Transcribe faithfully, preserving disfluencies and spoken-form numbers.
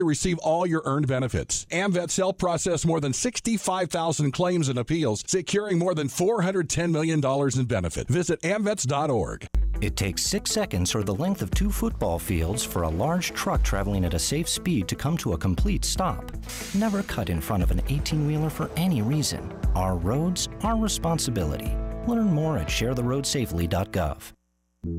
to receive all your earned benefits. AmVets helped process more than sixty-five thousand claims and appeals, securing more than four hundred ten million dollars in benefit. Visit amvets dot org. It takes six seconds or the length of two football fields for a large truck traveling at a safe speed to come to a complete stop. Never cut in front of an eighteen-wheeler for any reason. Our roads, our responsibility. Learn more at share the road safely dot gov.